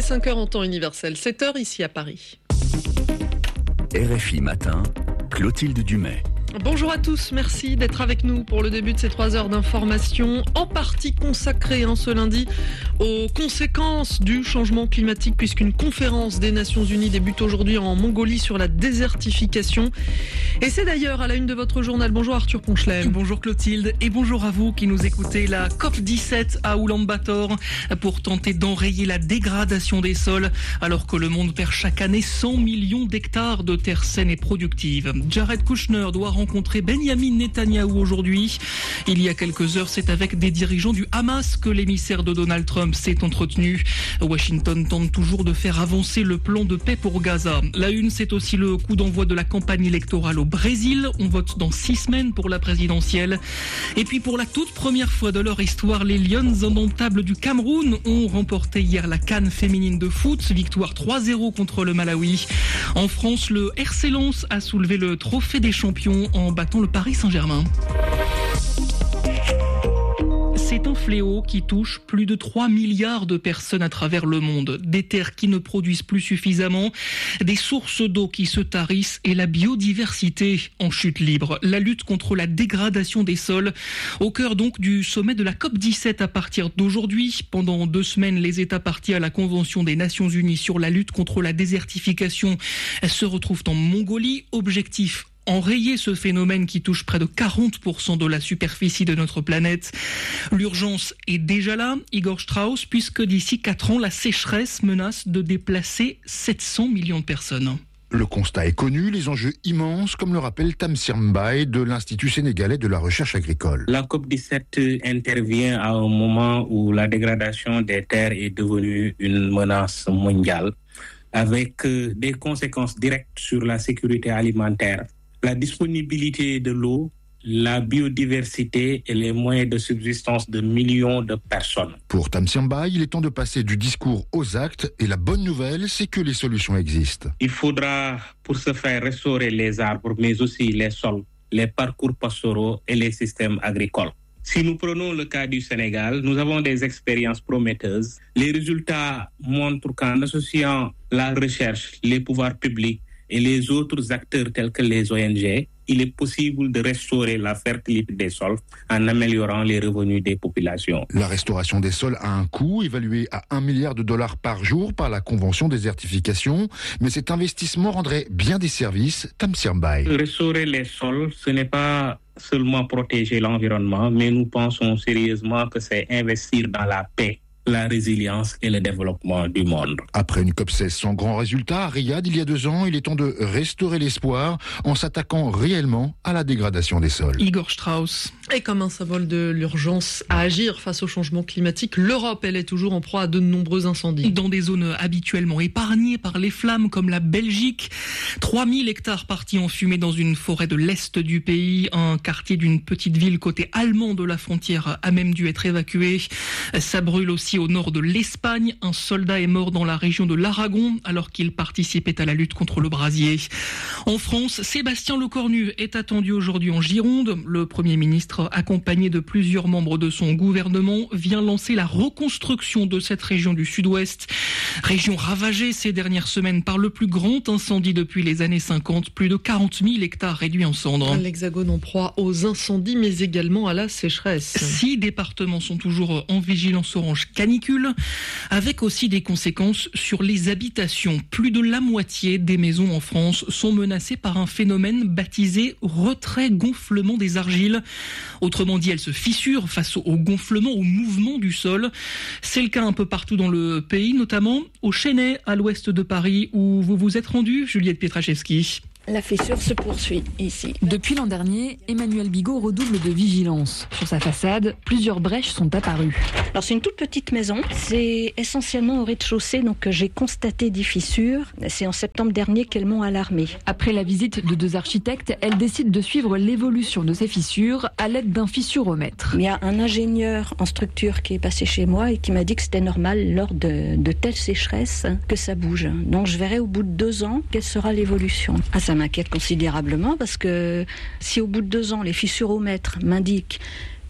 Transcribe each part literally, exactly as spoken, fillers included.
cinq heures en temps universel, sept heures ici à Paris. R F I Matin, Clotilde Dumais. Bonjour à tous, merci d'être avec nous pour le début de ces trois heures d'information, en partie consacrée hein, ce lundi aux conséquences du changement climatique, puisqu'une conférence des Nations Unies débute aujourd'hui en Mongolie sur la désertification. Et c'est d'ailleurs à la une de votre journal. Bonjour Arthur Ponchelem. Bonjour Clotilde et bonjour à vous qui nous écoutez. La COP dix-sept à Oulan-Bator pour tenter d'enrayer la dégradation des sols, alors que le monde perd chaque année cent millions d'hectares de terres saines et productives. Jared Kushner doit rencontrer Benjamin Netanyahou aujourd'hui. Il y a quelques heures, c'est avec des dirigeants du Hamas que l'émissaire de Donald Trump s'est entretenu. Washington tente toujours de faire avancer le plan de paix pour Gaza. La une, c'est aussi le coup d'envoi de la campagne électorale au Brésil. On vote dans six semaines pour la présidentielle. Et puis pour la toute première fois de leur histoire, les Lions indomptables du Cameroun ont remporté hier la CAN féminine de foot. Victoire trois zéro contre le Malawi. En France, le R C Lens a soulevé le trophée des champions en battant le Paris Saint-Germain. C'est un fléau qui touche plus de trois milliards de personnes à travers le monde. Des terres qui ne produisent plus suffisamment, des sources d'eau qui se tarissent et la biodiversité en chute libre. La lutte contre la dégradation des sols, au cœur donc du sommet de la COP dix-sept à partir d'aujourd'hui. Pendant deux semaines, les États partis à la Convention des Nations Unies sur la lutte contre la désertification se retrouvent en Mongolie. Objectif: enrayer ce phénomène qui touche près de quarante pour cent de la superficie de notre planète. L'urgence est déjà là, Igor Strauss, puisque d'ici quatre ans, la sécheresse menace de déplacer sept cents millions de personnes. Le constat est connu, les enjeux immenses, comme le rappelle Tamsir Mbaye de l'Institut sénégalais de la recherche agricole. La COP dix-sept intervient à un moment où la dégradation des terres est devenue une menace mondiale, avec des conséquences directes sur la sécurité alimentaire, la disponibilité de l'eau, la biodiversité et les moyens de subsistance de millions de personnes. Pour Tamsir Mbaye, il est temps de passer du discours aux actes et la bonne nouvelle, c'est que les solutions existent. Il faudra pour ce faire restaurer les arbres, mais aussi les sols, les parcours pastoraux et les systèmes agricoles. Si nous prenons le cas du Sénégal, nous avons des expériences prometteuses. Les résultats montrent qu'en associant la recherche, les pouvoirs publics et les autres acteurs tels que les O N G, il est possible de restaurer la fertilité des sols en améliorant les revenus des populations. La restauration des sols a un coût évalué à un milliard de dollars par jour par la Convention désertification, mais cet investissement rendrait bien des services. Tamsir Mbaye. Restaurer les sols, ce n'est pas seulement protéger l'environnement, mais nous pensons sérieusement que c'est investir dans la paix, la résilience et le développement du monde. Après une COP seize sans grand résultat, à Riyad, il y a deux ans, il est temps de restaurer l'espoir en s'attaquant réellement à la dégradation des sols. Igor Strauss. Et comme un symbole de l'urgence à agir face au changement climatique, l'Europe, elle est toujours en proie à de nombreux incendies. Dans des zones habituellement épargnées par les flammes, comme la Belgique, trois mille hectares partis en fumée dans une forêt de l'est du pays. Un quartier d'une petite ville côté allemand de la frontière a même dû être évacué. Ça brûle aussi au nord de l'Espagne. Un soldat est mort dans la région de l'Aragon alors qu'il participait à la lutte contre le brasier. En France, Sébastien Lecornu est attendu aujourd'hui en Gironde. Le Premier ministre, accompagné de plusieurs membres de son gouvernement, vient lancer la reconstruction de cette région du sud-ouest. Région ravagée ces dernières semaines par le plus grand incendie depuis les années cinquante. Plus de quarante mille hectares réduits en cendres. L'Hexagone en proie aux incendies, mais également à la sécheresse. Six départements sont toujours en vigilance orange canicule, avec aussi des conséquences sur les habitations. Plus de la moitié des maisons en France sont menacées par un phénomène baptisé retrait-gonflement des argiles. Autrement dit, elles se fissurent face au gonflement, au mouvement du sol. C'est le cas un peu partout dans le pays, notamment au Chesnay, à l'ouest de Paris, où vous vous êtes rendu, Juliette Pietraszewski. La fissure se poursuit ici. Depuis l'an dernier, Emmanuel Bigot redouble de vigilance. Sur sa façade, plusieurs brèches sont apparues. Alors c'est une toute petite maison, c'est essentiellement au rez-de-chaussée, donc j'ai constaté des fissures. C'est en septembre dernier qu'elles m'ont alarmée. Après la visite de deux architectes, elle décide de suivre l'évolution de ces fissures à l'aide d'un fissuromètre. Il y a un ingénieur en structure qui est passé chez moi et qui m'a dit que c'était normal lors de, de telles sécheresses que ça bouge. Donc je verrai au bout de deux ans quelle sera l'évolution. Ah, ça m'inquiète considérablement parce que si au bout de deux ans les fissuromètres m'indiquent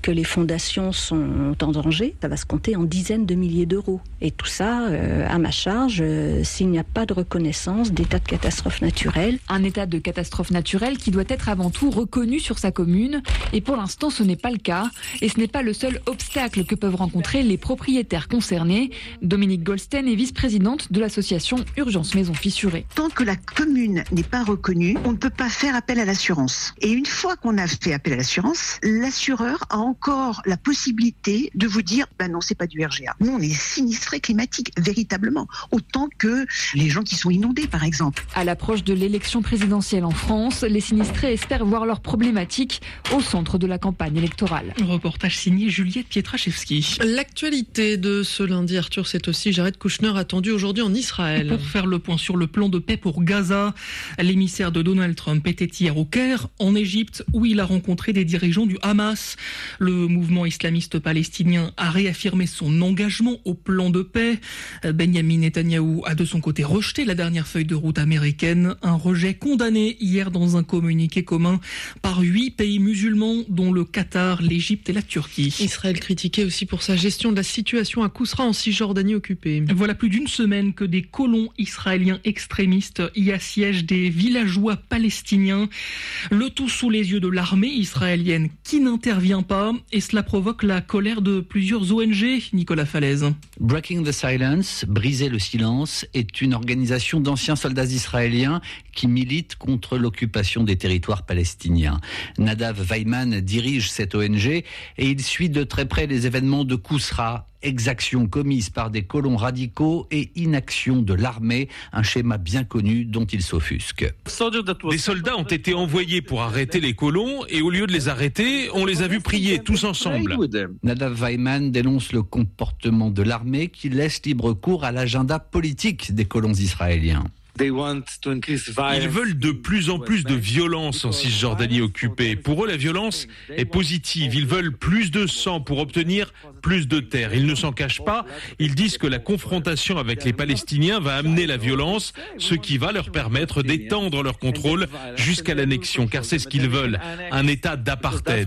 que les fondations sont en danger, ça va se compter en dizaines de milliers d'euros. Et tout ça euh, à ma charge euh, s'il n'y a pas de reconnaissance d'état de catastrophe naturelle. Un état de catastrophe naturelle qui doit être avant tout reconnu sur sa commune. Et pour l'instant, ce n'est pas le cas. Et ce n'est pas le seul obstacle que peuvent rencontrer les propriétaires concernés. Dominique Goldstein est vice-présidente de l'association Urgence Maison Fissurée. Tant que la commune n'est pas reconnue, on ne peut pas faire appel à l'assurance. Et une fois qu'on a fait appel à l'assurance, l'assureur a encore la possibilité de vous dire ben non, c'est pas du R G A. Nous, on est sinistrés climatiques, véritablement, autant que les gens qui sont inondés, par exemple. À l'approche de l'élection présidentielle en France, les sinistrés espèrent voir leurs problématiques au centre de la campagne électorale. Reportage signé Juliette Pietraszewski. L'actualité de ce lundi, Arthur, c'est aussi Jared Kushner attendu aujourd'hui en Israël. Pour faire le point sur le plan de paix pour Gaza, l'émissaire de Donald Trump était hier au Caire, en Égypte, où il a rencontré des dirigeants du Hamas. Le mouvement islamiste palestinien a réaffirmé son engagement au plan de paix. Benjamin Netanyahou a de son côté rejeté la dernière feuille de route américaine, un rejet condamné hier dans un communiqué commun par huit pays musulmans, dont le Qatar, l'Égypte et la Turquie. Israël critiqué aussi pour sa gestion de la situation à Kousra en Cisjordanie occupée. Voilà plus d'une semaine que des colons israéliens extrémistes y assiègent des villageois palestiniens, le tout sous les yeux de l'armée israélienne qui n'intervient pas, et cela provoque la colère de plusieurs O N G. Nicolas Falaise. Breaking the Silence, briser le silence, est une organisation d'anciens soldats israéliens qui milite contre l'occupation des territoires palestiniens. Nadav Weiman dirige cette O N G et il suit de très près les événements de Kousra, exactions commises par des colons radicaux et inaction de l'armée, un schéma bien connu dont il s'offusque. Des soldats ont été envoyés pour arrêter les colons et au lieu de les arrêter, on les a vus prier tous ensemble. Nadav Weiman dénonce le comportement de l'armée qui laisse libre cours à l'agenda politique des colons israéliens. Ils veulent de plus en plus de violence en Cisjordanie occupée. Pour eux, la violence est positive. Ils veulent plus de sang pour obtenir plus de terres. Ils ne s'en cachent pas. Ils disent que la confrontation avec les Palestiniens va amener la violence, ce qui va leur permettre d'étendre leur contrôle jusqu'à l'annexion, car c'est ce qu'ils veulent, un État d'apartheid.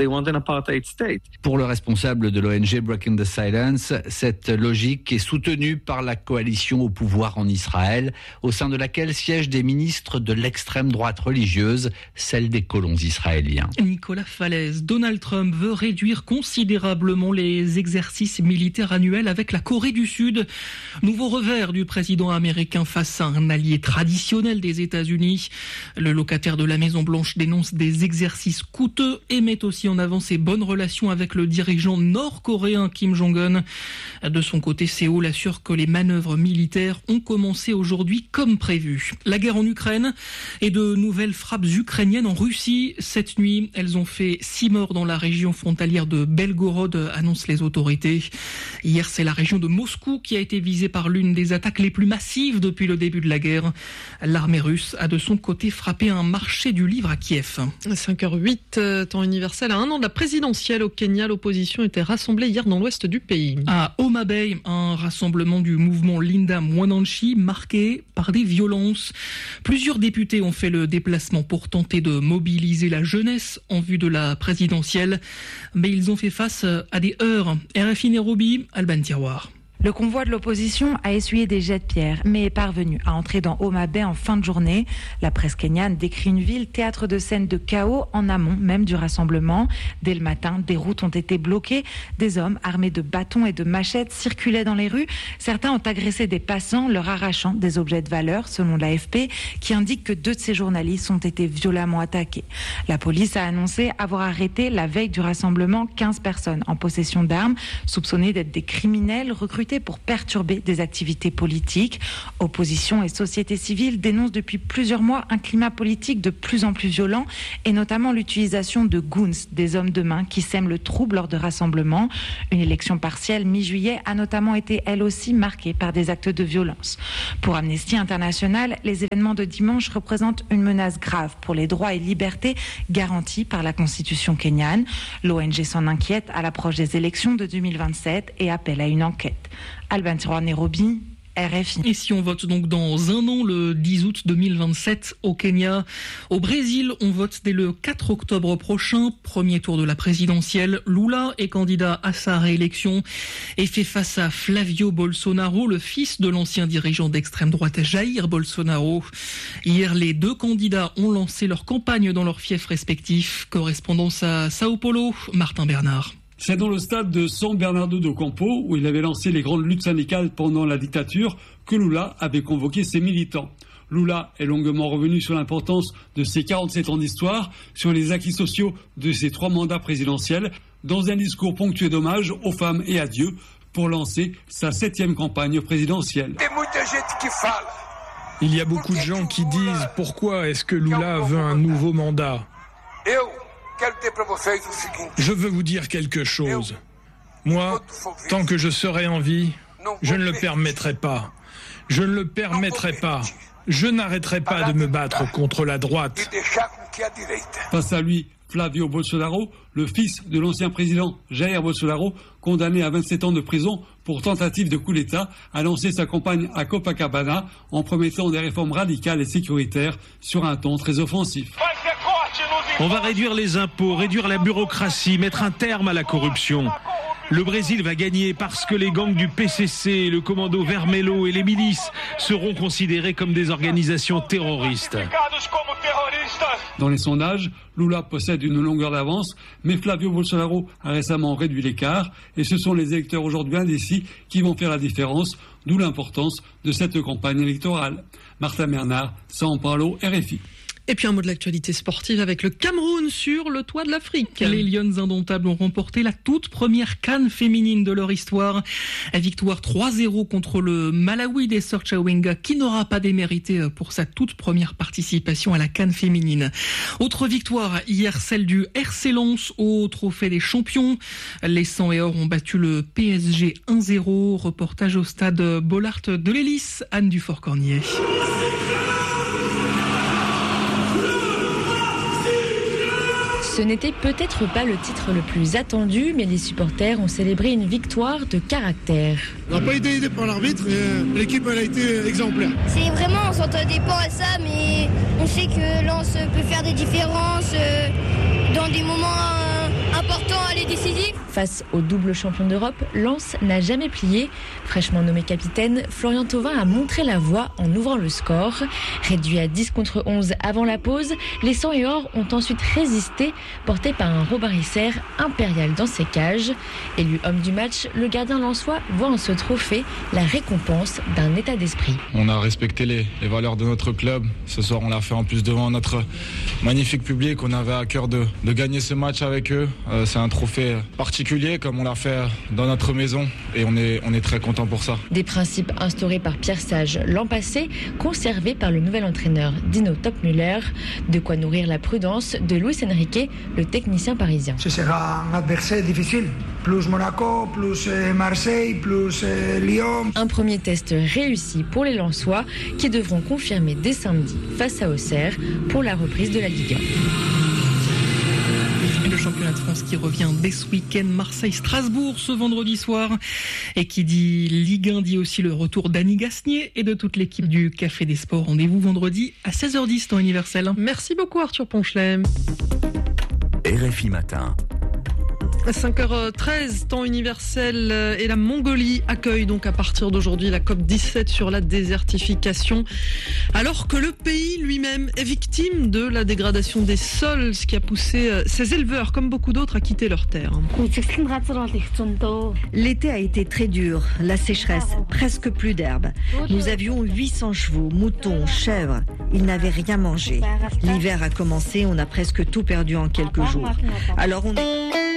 Pour le responsable de l'O N G Breaking the Silence, cette logique est soutenue par la coalition au pouvoir en Israël, au sein de laquelle siègent des ministres de l'extrême droite religieuse, celle des colons israéliens. Nicolas Falaise. Donald Trump veut réduire considérablement les exercices militaires annuels avec la Corée du Sud. Nouveau revers du président américain face à un allié traditionnel des États-Unis. Le locataire de la Maison-Blanche dénonce des exercices coûteux et met aussi en avant ses bonnes relations avec le dirigeant nord-coréen Kim Jong-un. De son côté, Séoul assure que les manœuvres militaires ont commencé aujourd'hui comme prévu. La guerre en Ukraine et de nouvelles frappes ukrainiennes en Russie. Cette nuit, elles ont fait six morts dans la région frontalière de Belgorod, annoncent les autorités. Hier, c'est la région de Moscou qui a été visée par l'une des attaques les plus massives depuis le début de la guerre. L'armée russe a de son côté frappé un marché du livre à Kiev. cinq heures huit, temps universel. À un an de la présidentielle au Kenya, l'opposition était rassemblée hier dans l'ouest du pays. À Homa Bay, un rassemblement du mouvement Linda Mwananchi marqué par des violences. Plusieurs députés ont fait le déplacement pour tenter de mobiliser la jeunesse en vue de la présidentielle, mais ils ont fait face à des heurts. R F I Nairobi, Alban Tiroir. Le convoi de l'opposition a essuyé des jets de pierre, mais est parvenu à entrer dans Homa Bay en fin de journée. La presse kenyane décrit une ville théâtre de scènes de chaos en amont même du rassemblement. Dès le matin, des routes ont été bloquées. Des hommes armés de bâtons et de machettes circulaient dans les rues. Certains ont agressé des passants, leur arrachant des objets de valeur, selon l'A F P, qui indique que deux de ces journalistes ont été violemment attaqués. La police a annoncé avoir arrêté la veille du rassemblement quinze personnes en possession d'armes, soupçonnées d'être des criminels recrutés pour perturber des activités politiques. Opposition et société civile dénoncent depuis plusieurs mois un climat politique de plus en plus violent et notamment l'utilisation de goons, des hommes de main qui sèment le trouble lors de rassemblements. Une élection partielle mi-juillet a notamment été elle aussi marquée par des actes de violence. Pour Amnesty International, les événements de dimanche représentent une menace grave pour les droits et libertés garantis par la Constitution kenyane. L'O N G s'en inquiète à l'approche des élections de deux mille vingt-sept et appelle à une enquête. Alban Tiroir, Nairobi, R F I. Et si on vote donc dans un an, le dix août deux mille vingt-sept, au Kenya, au Brésil, on vote dès le quatre octobre prochain, premier tour de la présidentielle. Lula est candidat à sa réélection et fait face à Flavio Bolsonaro, le fils de l'ancien dirigeant d'extrême droite Jair Bolsonaro. Hier, les deux candidats ont lancé leur campagne dans leurs fiefs respectifs. Correspondance à Sao Paulo, Martin Bernard. C'est dans le stade de São Bernardo do Campo, où il avait lancé les grandes luttes syndicales pendant la dictature, que Lula avait convoqué ses militants. Lula est longuement revenu sur l'importance de ses quarante-sept ans d'histoire, sur les acquis sociaux de ses trois mandats présidentiels, dans un discours ponctué d'hommage aux femmes et à Dieu, pour lancer sa septième campagne présidentielle. Il y a beaucoup de gens qui disent « Pourquoi est-ce que Lula veut un nouveau mandat ?» Je veux vous dire quelque chose. Moi, tant que je serai en vie, je ne le permettrai pas. Je ne le permettrai pas. Je n'arrêterai pas de me battre contre la droite. Face à lui, Flavio Bolsonaro, le fils de l'ancien président Jair Bolsonaro, condamné à vingt-sept ans de prison pour tentative de coup d'État, a lancé sa campagne à Copacabana en promettant des réformes radicales et sécuritaires sur un ton très offensif. On va réduire les impôts, réduire la bureaucratie, mettre un terme à la corruption. Le Brésil va gagner parce que les gangs du P C C, le commando Vermelho et les milices seront considérés comme des organisations terroristes. Dans les sondages, Lula possède une longueur d'avance, mais Flavio Bolsonaro a récemment réduit l'écart et ce sont les électeurs aujourd'hui indécis qui vont faire la différence, d'où l'importance de cette campagne électorale. Martin Bernard, São Paulo, R F I. Et puis un mot de l'actualité sportive avec le Cameroun sur le toit de l'Afrique. Les Lions indomptables ont remporté la toute première CAN féminine de leur histoire. Victoire trois zéro contre le Malawi des Sœurs Chawinga, qui n'aura pas démérité pour sa toute première participation à la CAN féminine. Autre victoire hier, celle du R C Lens au Trophée des Champions. Les Sang et Or ont battu le P S G un zéro. Reportage au stade Bollard de l'Hélice, Anne Dufort-Cornier. Ce n'était peut-être pas le titre le plus attendu, mais les supporters ont célébré une victoire de caractère. On n'a pas été aidé par l'arbitre, mais l'équipe elle a été exemplaire. C'est vraiment, on s'entendait pas à ça, mais on sait que Lens peut faire des différences dans des moments importants, allez, décisifs. Face au double champion d'Europe, Lens n'a jamais plié. Fraîchement nommé capitaine, Florian Thauvin a montré la voie en ouvrant le score. Réduit à dix contre onze avant la pause, les Sang et Or ont ensuite résisté, porté par un Robin Risser impérial dans ses cages. Élu homme du match, le gardien lensois voit en ce trophée la récompense d'un état d'esprit. On a respecté les, les valeurs de notre club. Ce soir, on l'a fait en plus devant notre magnifique public. On avait à cœur de, de gagner ce match avec eux. Euh, c'est un trophée particulier comme on l'a fait dans notre maison et on est, on est très content pour ça. Des principes instaurés par Pierre Sage l'an passé, conservés par le nouvel entraîneur Dino Topmüller. De quoi nourrir la prudence de Luis Enrique, le technicien parisien. Ce sera un adversaire difficile. Plus Monaco, plus Marseille, plus Lyon. Un premier test réussi pour les Lensois qui devront confirmer dès samedi face à Auxerre pour la reprise de la Ligue un. Le championnat de France qui revient dès ce week-end, Marseille-Strasbourg ce vendredi soir. Et qui dit Ligue un dit aussi le retour d'Annie Gasnier et de toute l'équipe du Café des Sports. Rendez-vous vendredi à seize heures dix, temps universel. Merci beaucoup Arthur Ponchelet. R F I Matin. cinq heures treize, temps universel, et la Mongolie accueille donc à partir d'aujourd'hui la COP dix-sept sur la désertification, alors que le pays lui-même est victime de la dégradation des sols, ce qui a poussé ses éleveurs, comme beaucoup d'autres, à quitter leurs terres. L'été a été très dur, la sécheresse, presque plus d'herbe. Nous avions huit cents chevaux, moutons, chèvres. Ils n'avaient rien mangé. L'hiver a commencé, on a presque tout perdu en quelques jours. Alors on est...